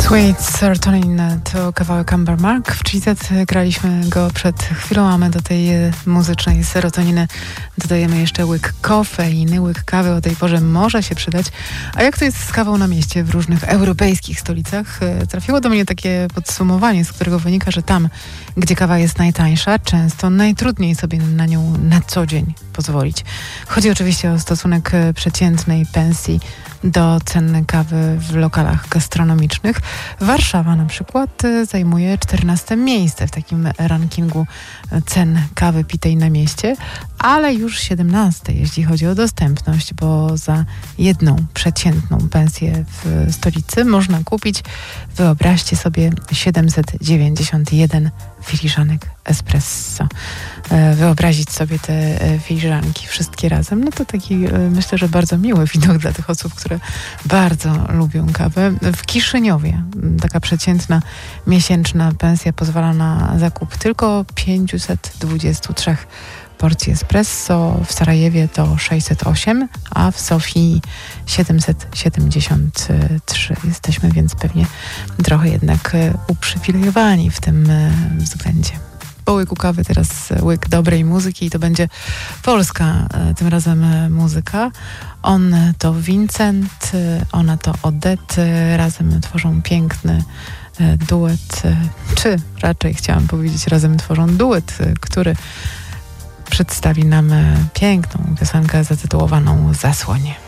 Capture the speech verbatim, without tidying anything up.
Sweet Serotonin to kawałek Amber Mark. W Cheez It graliśmy go przed chwilą, a my do tej muzycznej serotoniny dodajemy jeszcze łyk kofeiny. Łyk kawy o tej porze może się przydać. A jak to jest z kawą na mieście w różnych europejskich stolicach? Trafiło do mnie takie podsumowanie, z którego wynika, że tam, gdzie kawa jest najtańsza, często najtrudniej sobie na nią na co dzień pozwolić. Chodzi oczywiście o stosunek przeciętnej pensji do ceny kawy w lokalach gastronomicznych. Warszawa na przykład zajmuje czternaste miejsce w takim rankingu cen kawy pitej na mieście, ale już siedemnaste, jeśli chodzi o dostępność, bo za jedną przeciętną pensję w stolicy można kupić, wyobraźcie sobie, siedemset dziewięćdziesiąt jeden filiżanek espresso. Wyobrazić sobie te filiżanki wszystkie razem, no to taki, myślę, że bardzo miły widok dla tych osób, które bardzo lubią kawę. W Kiszyniowie taka przeciętna miesięczna pensja pozwala na zakup tylko pięćset dwadzieścia trzy porcji espresso, w Sarajewie to sześćset osiem, a w Sofii siedemset siedemdziesiąt trzy. Jesteśmy więc pewnie trochę jednak uprzywilejowani w tym względzie. Po łyku kawy teraz łyk dobrej muzyki i to będzie polska, tym razem muzyka. On to Vincent, ona to Odette. Razem tworzą piękny duet, czy raczej chciałam powiedzieć, razem tworzą duet, który przedstawi nam piękną piosenkę zatytułowaną Zasłoń.